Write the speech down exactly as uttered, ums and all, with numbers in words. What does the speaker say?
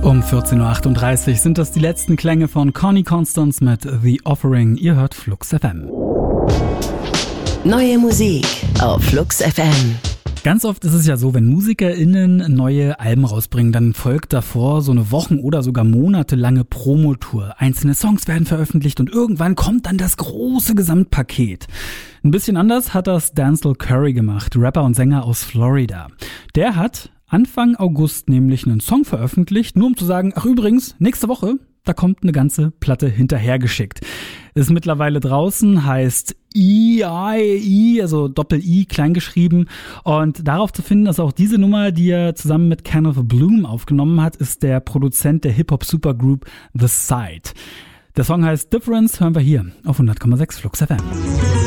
Um vierzehn Uhr achtunddreißig sind das die letzten Klänge von Connie Constance mit The Offering. Ihr hört Flux F M. Neue Musik auf Flux F M. Ganz oft ist es ja so, wenn MusikerInnen neue Alben rausbringen, dann folgt davor so eine Wochen- oder sogar monatelange Promotour. Einzelne Songs werden veröffentlicht und irgendwann kommt dann das große Gesamtpaket. Ein bisschen anders hat das Denzel Curry gemacht, Rapper und Sänger aus Florida. Der hat Anfang August nämlich einen Song veröffentlicht, nur um zu sagen, ach übrigens, nächste Woche, da kommt eine ganze Platte hinterhergeschickt. Ist mittlerweile draußen, heißt E I E, also Doppel-I, kleingeschrieben. Und darauf zu finden, dass auch diese Nummer, die er zusammen mit Kenneth Bloom aufgenommen hat, ist der Produzent der Hip-Hop-Supergroup The Side. Der Song heißt Difference, hören wir hier auf hundert Komma sechs Flux F M.